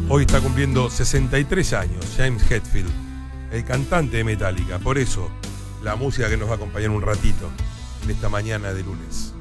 Hoy está cumpliendo 63 años, James Hetfield, el cantante de Metallica. Por eso, la música que nos va a acompañar un ratito en esta mañana de lunes.